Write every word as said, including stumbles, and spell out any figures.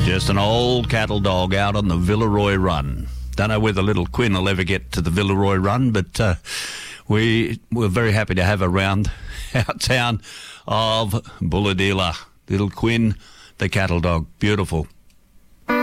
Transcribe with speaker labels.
Speaker 1: Just an old cattle dog out on the Villaroy Run. Don't know whether little Quinn will ever get to the Villaroy Run, but uh, we were very happy to have around our town of Bulahdelah. Little Quinn, the cattle dog. Beautiful.